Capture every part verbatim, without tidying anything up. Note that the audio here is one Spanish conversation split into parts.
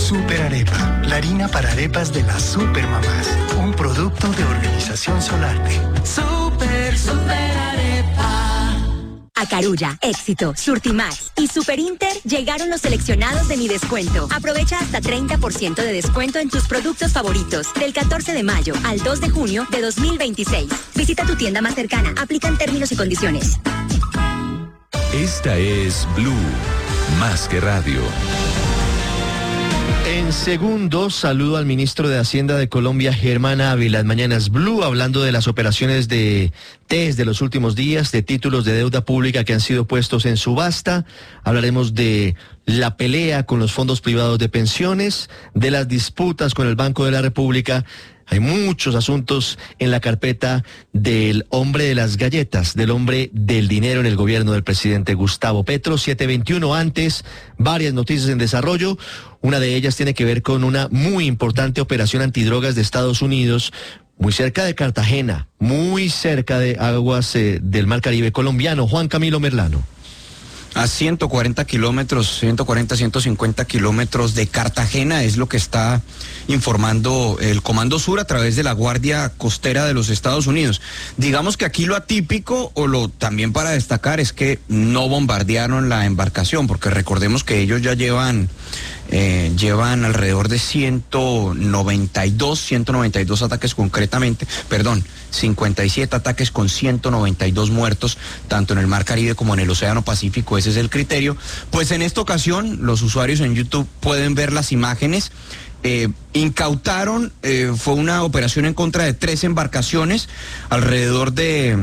Super Arepa, la harina para arepas de las supermamás. Un producto de Organización Solarte. Super, super arepa. A Carulla, Éxito, Surtimax y Super Inter llegaron los seleccionados de Mi Descuento. Aprovecha hasta treinta por ciento de descuento en tus productos favoritos del catorce de mayo al dos de junio de dos mil veintiséis. Visita tu tienda más cercana. Aplican términos y condiciones. Esta es Blue, más que radio. En segundos, saludo al ministro de Hacienda de Colombia, Germán Ávila. En Mañanas Blue, hablando de las operaciones de test de los últimos días, de títulos de deuda pública que han sido puestos en subasta. Hablaremos de la pelea con los fondos privados de pensiones, de las disputas con el Banco de la República. Hay muchos asuntos en la carpeta del hombre de las galletas, del hombre del dinero en el gobierno del presidente Gustavo Petro. siete veintiuno antes, varias noticias en desarrollo. Una de ellas tiene que ver con una muy importante operación antidrogas de Estados Unidos, muy cerca de Cartagena, muy cerca de aguas eh, del Mar Caribe colombiano. Juan Camilo Merlano. A ciento cuarenta kilómetros, ciento cuarenta, ciento cincuenta kilómetros de Cartagena es lo que está informando el Comando Sur a través de la Guardia Costera de los Estados Unidos. Digamos que aquí lo atípico o lo también para destacar es que no bombardearon la embarcación, porque recordemos que ellos ya llevan eh, llevan alrededor de ciento noventa y dos, ciento noventa y dos ataques concretamente, perdón, cincuenta y siete ataques con ciento noventa y dos muertos, tanto en el Mar Caribe como en el Océano Pacífico. Ese es el criterio. Pues en esta ocasión, los usuarios en YouTube pueden ver las imágenes. Eh, incautaron, eh, fue una operación en contra de tres embarcaciones, alrededor de...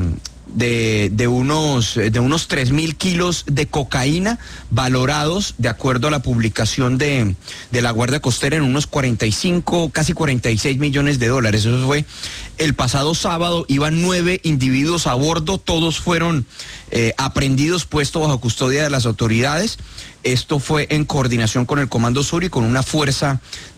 De, de unos de unos tres mil kilos de cocaína, valorados, de acuerdo a la publicación de, de la Guardia Costera, en unos cuarenta y cinco, casi cuarenta y seis millones de dólares. Eso fue el pasado sábado. Iban nueve individuos a bordo, todos fueron eh, aprehendidos, puestos bajo custodia de las autoridades. Esto fue en coordinación con el Comando Sur y con una fuerza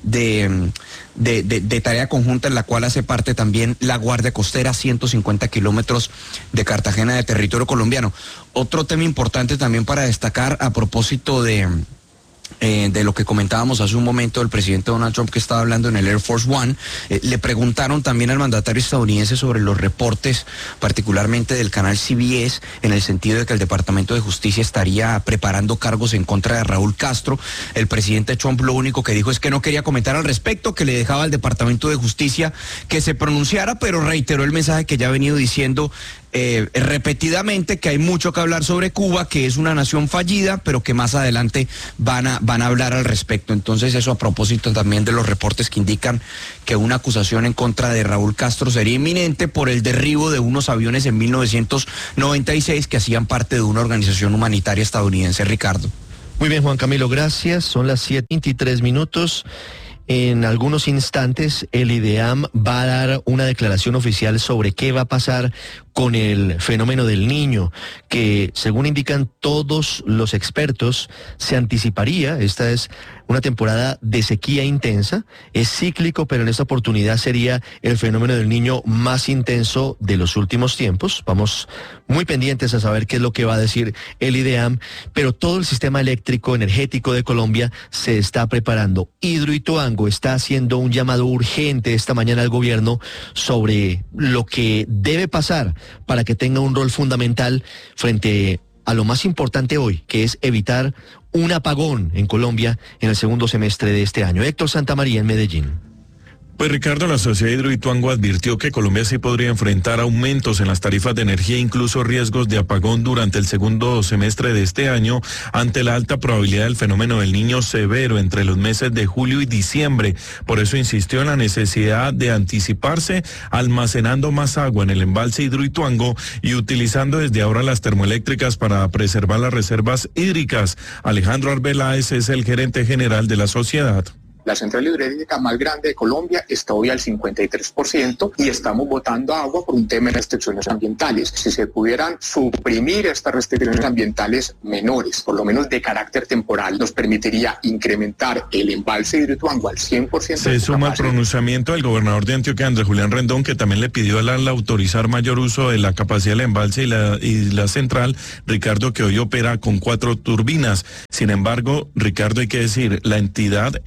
de, de, de, de tarea conjunta en la cual hace parte también la Guardia Costera, ciento cincuenta kilómetros de Cartagena de territorio colombiano. Otro tema importante también para destacar a propósito de... Eh, de lo que comentábamos hace un momento del presidente Donald Trump, que estaba hablando en el Air Force One, eh, le preguntaron también al mandatario estadounidense sobre los reportes, particularmente del canal C B S, en el sentido de que el Departamento de Justicia estaría preparando cargos en contra de Raúl Castro. El presidente Trump lo único que dijo es que no quería comentar al respecto, que le dejaba al Departamento de Justicia que se pronunciara, pero reiteró el mensaje que ya ha venido diciendo Eh, repetidamente, que hay mucho que hablar sobre Cuba, que es una nación fallida, pero que más adelante van a, van a hablar al respecto. Entonces, eso a propósito también de los reportes que indican que una acusación en contra de Raúl Castro sería inminente por el derribo de unos aviones en mil novecientos noventa y seis que hacían parte de una organización humanitaria estadounidense. Ricardo. Muy bien, Juan Camilo, gracias. Son las siete veintitrés minutos. En algunos instantes, el IDEAM va a dar una declaración oficial sobre qué va a pasar con el fenómeno del Niño, que según indican todos los expertos, se anticiparía. Esta es una temporada de sequía intensa, es cíclico, pero en esta oportunidad sería el fenómeno del Niño más intenso de los últimos tiempos. Vamos muy pendientes a saber qué es lo que va a decir el IDEAM, pero todo el sistema eléctrico energético de Colombia se está preparando. Hidroituango está haciendo un llamado urgente esta mañana al gobierno sobre lo que debe pasar para que tenga un rol fundamental frente a lo más importante hoy, que es evitar un apagón en Colombia en el segundo semestre de este año. Héctor Santamaría en Medellín. Pues Ricardo, la sociedad Hidroituango advirtió que Colombia sí podría enfrentar aumentos en las tarifas de energía, incluso riesgos de apagón durante el segundo semestre de este año, ante la alta probabilidad del fenómeno del Niño severo entre los meses de julio y diciembre. Por eso insistió en la necesidad de anticiparse, almacenando más agua en el embalse Hidroituango y utilizando desde ahora las termoeléctricas para preservar las reservas hídricas. Alejandro Arbeláez es el gerente general de la sociedad. La central hidroeléctrica más grande de Colombia está hoy al cincuenta y tres por ciento y estamos botando agua por un tema de restricciones ambientales. Si se pudieran suprimir estas restricciones ambientales menores, por lo menos de carácter temporal, nos permitiría incrementar el embalse Hidroituango al cien por ciento. Se suma el pronunciamiento del gobernador de Antioquia, Andrés Julián Rendón, que también le pidió al ANLA autorizar mayor uso de la capacidad del embalse y la, y la central, Ricardo, que hoy opera con cuatro turbinas. Sin embargo, Ricardo, hay que decir, la entidad, el ANLA,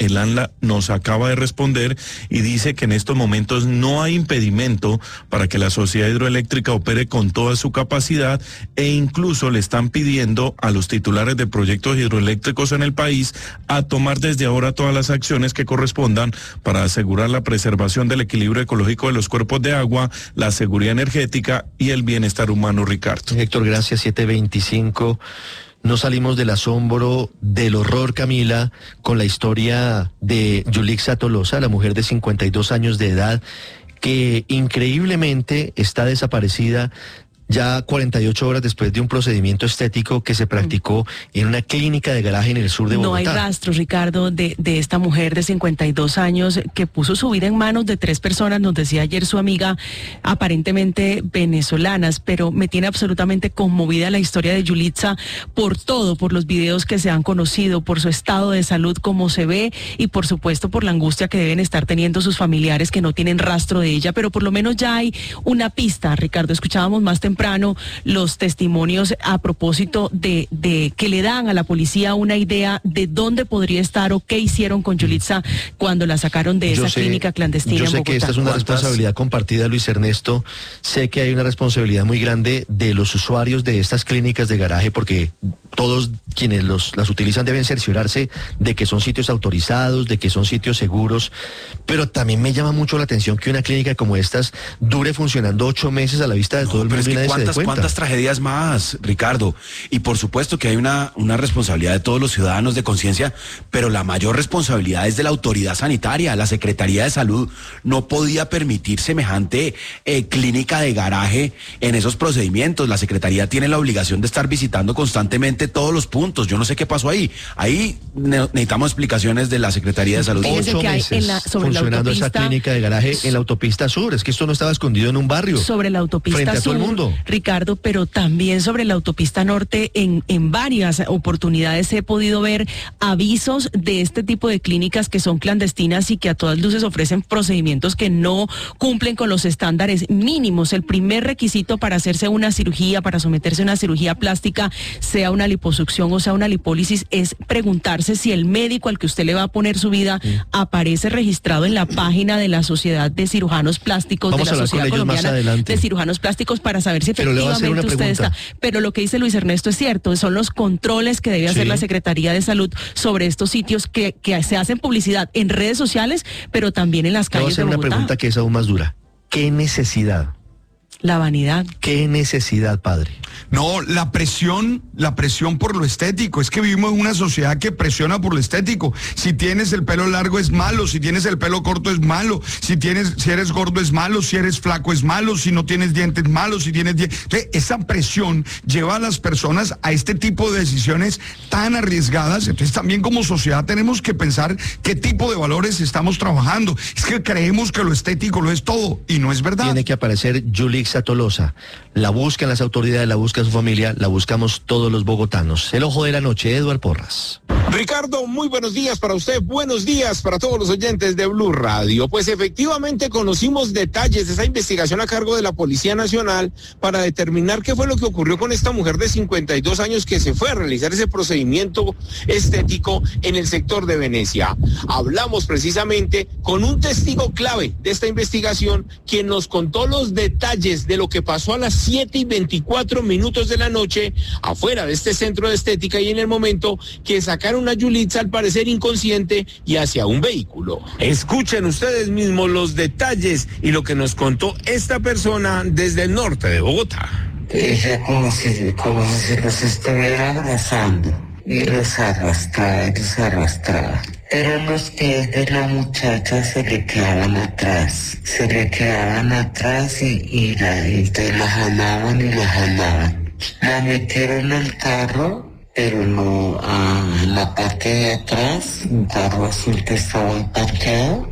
Colombia nos acaba de responder y dice que en estos momentos no hay impedimento para que la Sociedad Hidroeléctrica opere con toda su capacidad e incluso le están pidiendo a los titulares de proyectos hidroeléctricos en el país a tomar desde ahora todas las acciones que correspondan para asegurar la preservación del equilibrio ecológico de los cuerpos de agua, la seguridad energética y el bienestar humano, Ricardo. Héctor, gracias. siete veinticinco. No salimos del asombro, del horror, Camila, con la historia de Yulixa Tolosa, la mujer de cincuenta y dos años de edad, que increíblemente está desaparecida ya cuarenta y ocho horas después de un procedimiento estético que se practicó en una clínica de garaje en el sur de Bogotá. No hay rastros, Ricardo, de, de esta mujer de cincuenta y dos años que puso su vida en manos de tres personas, nos decía ayer su amiga, aparentemente venezolanas, pero me tiene absolutamente conmovida la historia de Yulitza por todo, por los videos que se han conocido, por su estado de salud como se ve y por supuesto por la angustia que deben estar teniendo sus familiares que no tienen rastro de ella, pero por lo menos ya hay una pista, Ricardo. Escuchábamos más temprano los testimonios a propósito de, de que le dan a la policía una idea de dónde podría estar o qué hicieron con Yulitza cuando la sacaron de yo esa sé, clínica clandestina yo en sé Bogotá. que esta es una ¿Cuántas? responsabilidad compartida, Luis Ernesto. Sé que hay una responsabilidad muy grande de los usuarios de estas clínicas de garaje, porque todos quienes los, las utilizan deben cerciorarse de que son sitios autorizados, de que son sitios seguros, pero también me llama mucho la atención que una clínica como estas dure funcionando ocho meses a la vista de No, todo el pero mundo es y que nadie se dé ¿cuántas, cuenta. cuántas tragedias más, Ricardo? Y por supuesto que hay una, una responsabilidad de todos los ciudadanos de conciencia, pero la mayor responsabilidad es de la autoridad sanitaria. La Secretaría de Salud no podía permitir semejante eh, clínica de garaje en esos procedimientos. La Secretaría tiene la obligación de estar visitando constantemente todos los puntos. Yo no sé qué pasó ahí. Ahí ne- necesitamos explicaciones de la Secretaría de Salud. Fíjese Ocho que hay meses en la- sobre la funcionando esa autopista- clínica de garaje en la autopista sur. Es que esto no estaba escondido en un barrio. Sobre la autopista frente a todo el sur, mundo. Ricardo, pero también sobre la autopista norte, en, en varias oportunidades he podido ver avisos de este tipo de clínicas que son clandestinas y que a todas luces ofrecen procedimientos que no cumplen con los estándares mínimos. El primer requisito para hacerse una cirugía, para someterse a una cirugía plástica, sea una liposucción o sea una lipólisis, es preguntarse si el médico al que usted le va a poner su vida sí. aparece registrado en la página de la Sociedad de Cirujanos Plásticos, Vamos de la Sociedad Colombiana de Cirujanos Plásticos, para saber si Pero efectivamente usted está. Pero lo que dice Luis Ernesto es cierto, son los controles que debe hacer sí. la Secretaría de Salud sobre estos sitios que, que se hacen publicidad en redes sociales, pero también en las calles de Bogotá. Voy a hacer una pregunta que es aún más dura. ¿Qué necesidad? La vanidad. ¿Qué necesidad, padre? No, la presión, la presión por lo estético. Es que vivimos en una sociedad que presiona por lo estético. Si tienes el pelo largo es malo, si tienes el pelo corto es malo, si tienes, si eres gordo es malo, si eres flaco es malo, si no tienes dientes es malo, si tienes dientes. Entonces, esa presión lleva a las personas a este tipo de decisiones tan arriesgadas. Entonces, también como sociedad tenemos que pensar qué tipo de valores estamos trabajando. Es que creemos que lo estético lo es todo y no es verdad. Tiene que aparecer Yulixa Tolosa. La buscan las autoridades, la busca su familia, la buscamos todos los bogotanos. El ojo de la noche, Eduard Porras. Ricardo, muy buenos días para usted, buenos días para todos los oyentes de Blue Radio. Pues efectivamente conocimos detalles de esa investigación a cargo de la Policía Nacional para determinar qué fue lo que ocurrió con esta mujer de cincuenta y dos años que se fue a realizar ese procedimiento estético en el sector de Venecia. Hablamos precisamente con un testigo clave de esta investigación, quien nos contó los detalles de lo que pasó a las siete y veinticuatro minutos de la noche afuera de este centro de estética y en el momento que sacaron a Yulitza al parecer inconsciente y hacia un vehículo. Escuchen ustedes mismos los detalles y lo que nos contó esta persona desde el norte de Bogotá. Ella como si, como si los estuviera abrazando y los arrastraba, los arrastraba. Pero los pies de la muchacha se le quedaban atrás, se le quedaban atrás y, y, la, y te la jalaban y la jalaban. La metieron al carro, pero no a la parte de atrás, un carro azul que estaba parqueado.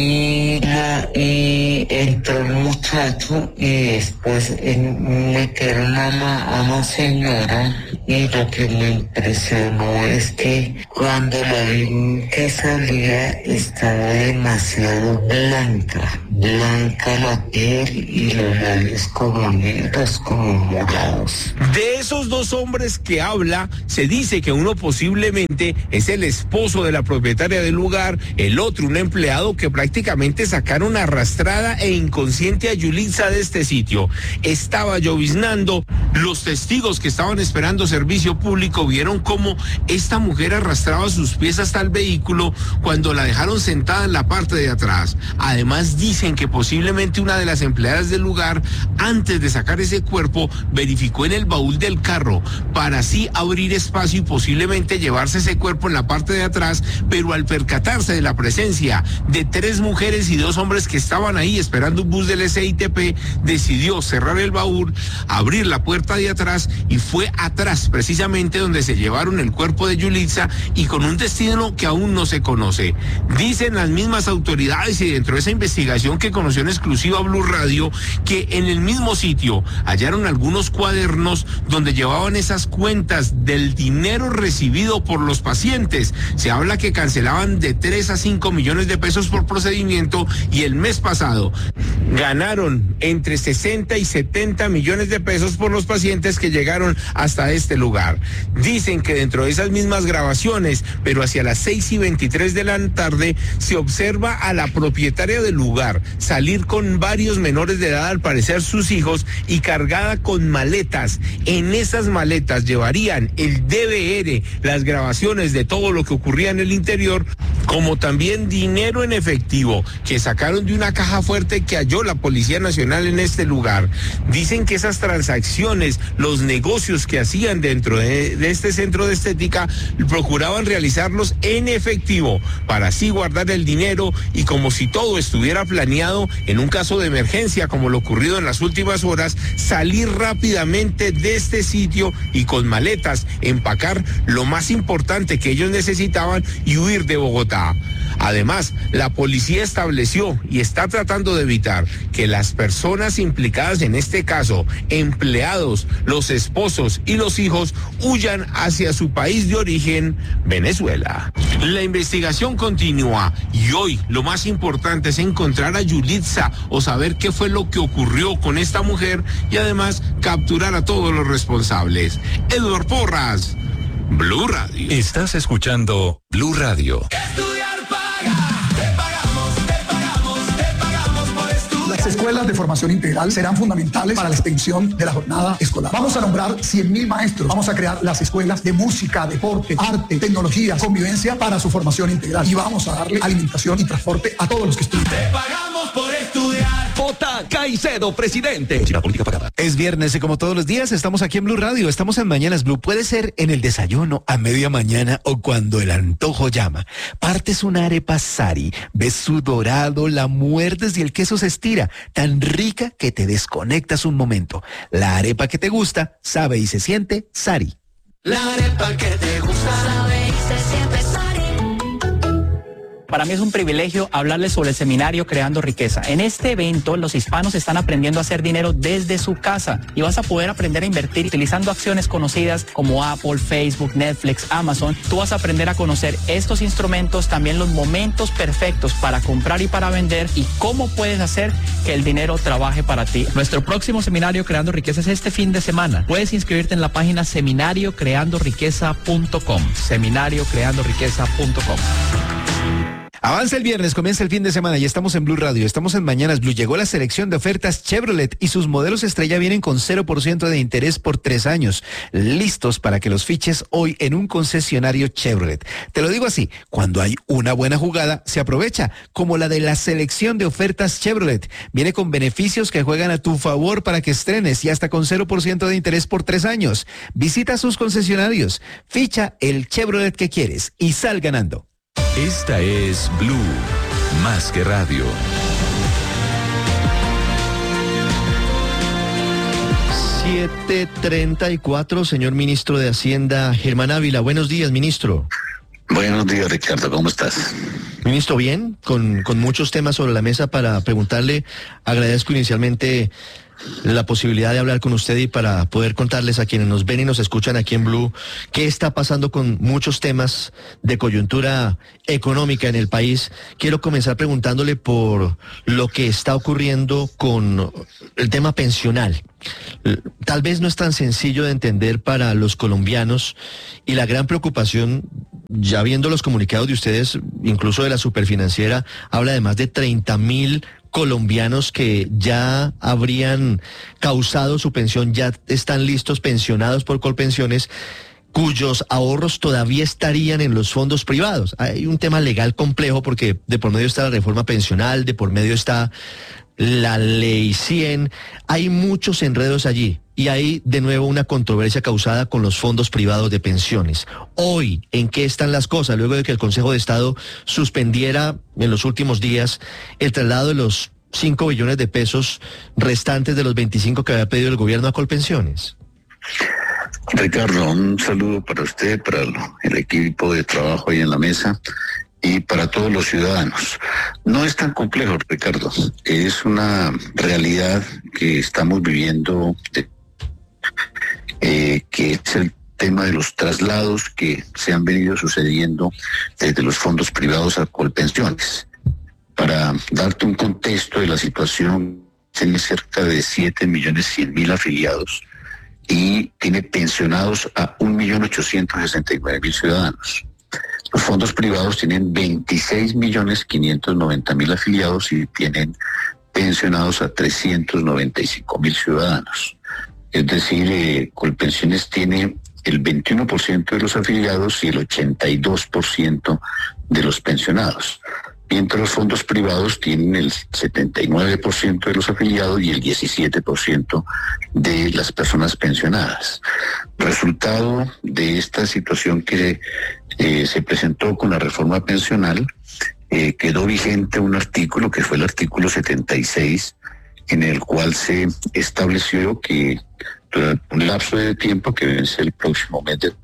Y, la, y entró el muchacho y después en, metieron a la, a la señora Y lo que me impresionó es que cuando la vi que salía estaba demasiado blanca, blanca la piel y los labios como negros, como morados. De esos dos hombres que habla, se dice que uno posiblemente es el esposo de la propietaria del lugar, el otro un empleado que prácticamente sacaron arrastrada e inconsciente a Yulitza de este sitio. Estaba lloviznando, los testigos que estaban esperando servicio público vieron cómo esta mujer arrastraba sus pies hasta el vehículo cuando la dejaron sentada en la parte de atrás. Además dicen que posiblemente una de las empleadas del lugar, antes de sacar ese cuerpo, verificó en el baúl del carro para así abrir espacio y posiblemente llevarse ese cuerpo en la parte de atrás, pero al percatarse de la presencia de tres mujeres y dos hombres que estaban ahí esperando un bus del S I T P, decidió cerrar el baúl, abrir la puerta de atrás y fue atrás precisamente donde se llevaron el cuerpo de Yulitza y con un destino que aún no se conoce. Dicen las mismas autoridades y dentro de esa investigación que conoció en exclusiva Blue Radio que en el mismo sitio hallaron algunos cuadernos donde llevaban esas cuentas del dinero recibido por los pacientes. Se habla que cancelaban de tres a cinco millones de pesos por procedimiento y el mes pasado ganaron entre sesenta y setenta millones de pesos por los pacientes que llegaron hasta este lugar. Dicen que dentro de esas mismas grabaciones, pero hacia las seis y veintitrés de la tarde, se observa a la propietaria del lugar salir con varios menores de edad, al parecer sus hijos, y cargada con maletas. En esas maletas llevarían el D V R, las grabaciones de todo lo que ocurría en el interior, como también dinero en efectivo que sacaron de una caja fuerte que halló la Policía Nacional en este lugar. Dicen que esas transacciones, los negocios que hacían dentro de, de este centro de estética, procuraban realizarlos en efectivo para así guardar el dinero y como si todo estuviera planeado, en un caso de emergencia como lo ocurrido en las últimas horas, salir rápidamente de este sitio y con maletas empacar lo más importante que ellos necesitaban y huir de Bogotá. Además, la policía estableció y está tratando de evitar que las personas implicadas en este caso, empleados, los esposos y los hijos, huyan hacia su país de origen, Venezuela. La investigación continúa y hoy lo más importante es encontrar a Yulitza o saber qué fue lo que ocurrió con esta mujer y además capturar a todos los responsables. Eduardo Porras, Blue Radio. Estás escuchando Blue Radio. Las escuelas de formación integral serán fundamentales para la extensión de la jornada escolar. Vamos a nombrar cien mil maestros. Vamos a crear las escuelas de música, deporte, arte, tecnología, convivencia para su formación integral. Y vamos a darle alimentación y transporte a todos los que estudian. Te pagamos por estudiar. J. Caicedo, presidente. La política pagada. Es viernes y como todos los días estamos aquí en Blue Radio. Estamos en Mañanas Blue. Puede ser en el desayuno, a media mañana o cuando el antojo llama. Partes una arepa Sari, ves su dorado, la muerdes y el queso se estira. Tan rica que te desconectas un momento. La arepa que te gusta, sabe y se siente Sari. La arepa que te gusta, sabe y se siente Sari. Para mí es un privilegio hablarles sobre el seminario Creando Riqueza. En este evento, los hispanos están aprendiendo a hacer dinero desde su casa y vas a poder aprender a invertir utilizando acciones conocidas como Apple, Facebook, Netflix, Amazon. Tú vas a aprender a conocer estos instrumentos, también los momentos perfectos para comprar y para vender y cómo puedes hacer que el dinero trabaje para ti. Nuestro próximo seminario Creando Riqueza es este fin de semana. Puedes inscribirte en la página seminario creando riqueza punto com. seminario creando riqueza punto com. Avanza el viernes, comienza el fin de semana y estamos en Blue Radio, estamos en Mañanas Blue. Llegó la selección de ofertas Chevrolet y sus modelos estrella vienen con cero por ciento de interés por tres años. Listos para que los fiches hoy en un concesionario Chevrolet. Te lo digo así, cuando hay una buena jugada, se aprovecha, como la de la selección de ofertas Chevrolet. Viene con beneficios que juegan a tu favor para que estrenes y hasta con cero por ciento de interés por tres años. Visita sus concesionarios, ficha el Chevrolet que quieres y sal ganando. Esta es Blue, más que radio. siete treinta y cuatro, señor ministro de Hacienda, Germán Ávila. Buenos días, ministro. Buenos días, Ricardo, ¿cómo estás? Ministro, bien, con, con muchos temas sobre la mesa para preguntarle. Agradezco inicialmente la posibilidad de hablar con usted y para poder contarles a quienes nos ven y nos escuchan aquí en Blue qué está pasando con muchos temas de coyuntura económica en el país. Quiero comenzar preguntándole por lo que está ocurriendo con el tema pensional. Tal vez no es tan sencillo de entender para los colombianos y la gran preocupación, ya viendo los comunicados de ustedes, incluso de la Superfinanciera, habla de más de treinta mil colombianos que ya habrían causado su pensión, ya están listos, pensionados por Colpensiones, cuyos ahorros todavía estarían en los fondos privados. Hay un tema legal complejo porque de por medio está la reforma pensional, de por medio está la ley cien, hay muchos enredos allí y hay de nuevo una controversia causada con los fondos privados de pensiones. Hoy, ¿en qué están las cosas? Luego de que el Consejo de Estado suspendiera en los últimos días el traslado de los cinco billones de pesos restantes de los veinticinco que había pedido el gobierno a Colpensiones. Ricardo, un saludo para usted, para el equipo de trabajo ahí en la mesa y para todos los ciudadanos. No es tan complejo, Ricardo, es una realidad que estamos viviendo, de, eh, que es el tema de los traslados que se han venido sucediendo desde los fondos privados a Colpensiones. Para darte un contexto de la situación, tiene cerca de siete millones cien mil afiliados y tiene pensionados a un millón ochocientos sesenta y nueve mil ciudadanos. Los fondos privados tienen veintiséis millones quinientos noventa mil afiliados y tienen pensionados a trescientos noventa y cinco mil ciudadanos. Es decir, eh, Colpensiones tiene el veintiuno por ciento de los afiliados y el ochenta y dos por ciento de los pensionados. Mientras los fondos privados tienen el setenta y nueve por ciento de los afiliados y el diecisiete por ciento de las personas pensionadas. Resultado de esta situación que eh, se presentó con la reforma pensional, eh, quedó vigente un artículo que fue el artículo setenta y seis, en el cual se estableció que durante un lapso de tiempo que vence el próximo mes de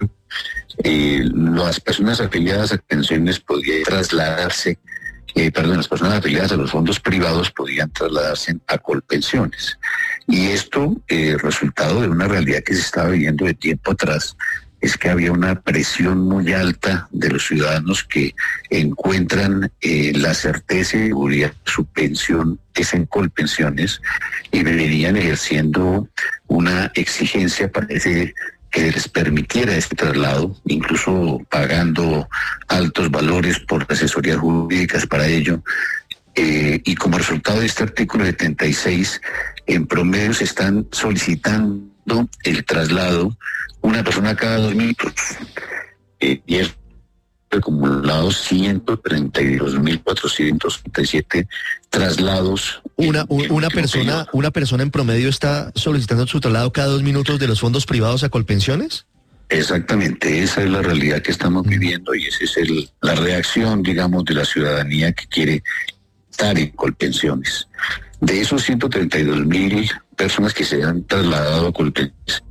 eh, las personas afiliadas a pensiones podían trasladarse Eh, perdón, las personas afiliadas a los fondos privados podían trasladarse a Colpensiones. Y esto, eh, resultado de una realidad que se estaba viviendo de tiempo atrás, es que había una presión muy alta de los ciudadanos que encuentran eh, la certeza y seguridad de su pensión es en Colpensiones y venían ejerciendo una exigencia para ese que les permitiera este traslado, incluso pagando altos valores por asesorías jurídicas para ello. Eh, y como resultado de este artículo setenta y seis, en promedio se están solicitando el traslado una persona cada dos minutos. Eh, y es acumulados ciento treinta y dos mil cuatrocientos treinta y siete traslados. Una, una persona, una persona en promedio está solicitando su traslado cada dos minutos de los fondos privados a Colpensiones. Exactamente, esa es la realidad que estamos viviendo y esa es el, la reacción, digamos, de la ciudadanía que quiere estar en Colpensiones. De esos ciento treinta y dos mil personas que se han trasladado a Colpensiones,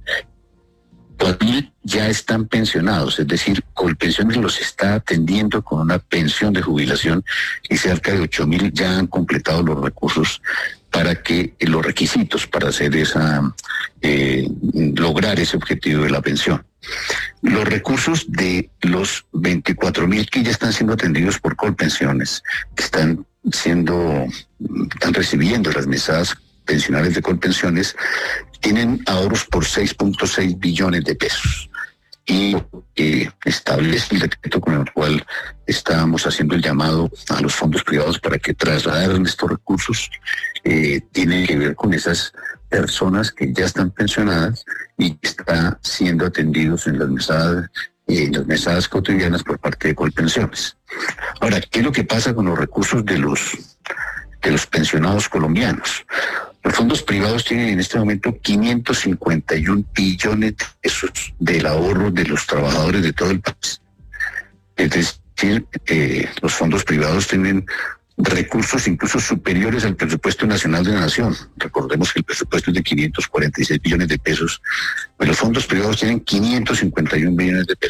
dos mil ya están pensionados, es decir, Colpensiones los está atendiendo con una pensión de jubilación y cerca de ocho mil ya han completado los recursos para que eh, los requisitos para hacer esa, eh, lograr ese objetivo de la pensión. Los recursos de los veinticuatro mil que ya están siendo atendidos por Colpensiones, que están siendo, están recibiendo las mesadas pensionales de Colpensiones, tienen ahorros por seis punto seis billones de pesos. Y eh, establece el decreto con el cual estábamos haciendo el llamado a los fondos privados para que trasladaran estos recursos. Eh, tiene que ver con esas personas que ya están pensionadas y que están siendo atendidos en las mesadas, eh, en las mesadas cotidianas por parte de Colpensiones. Ahora, ¿qué es lo que pasa con los recursos de los, de los pensionados colombianos? Los fondos privados tienen en este momento quinientos cincuenta y un billones de pesos del ahorro de los trabajadores de todo el país. Es decir, eh, los fondos privados tienen recursos incluso superiores al presupuesto nacional de la nación. Recordemos que el presupuesto es de quinientos cuarenta y seis billones de pesos, pero los fondos privados tienen quinientos cincuenta y un billones de pesos.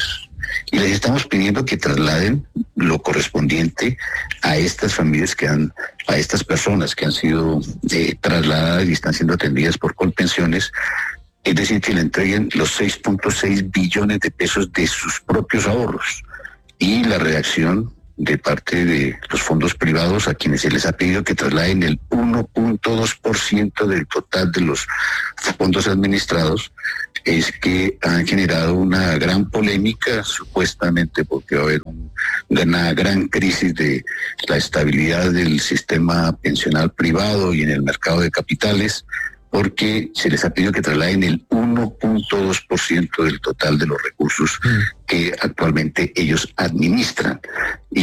y les estamos pidiendo que trasladen lo correspondiente a estas familias que han, a estas personas que han sido eh, trasladadas y están siendo atendidas por Colpensiones, es decir, que le entreguen los seis punto seis billones de pesos de sus propios ahorros, y la reacción de parte de los fondos privados a quienes se les ha pedido que trasladen el uno punto dos por ciento del total de los fondos administrados es que han generado una gran polémica, supuestamente porque va a haber un, una gran crisis de la estabilidad del sistema pensional privado y en el mercado de capitales, porque se les ha pedido que trasladen el uno punto dos por ciento del total de los recursos que actualmente ellos administran. Y